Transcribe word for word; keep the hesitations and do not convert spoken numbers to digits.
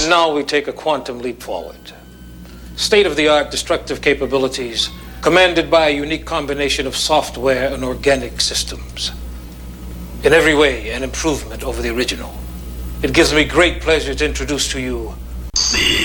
And now we take a quantum leap forward. State-of-the-art destructive capabilities commanded by a unique combination of software and organic systems. In every way, an improvement over the original. It gives me great pleasure to introduce to you...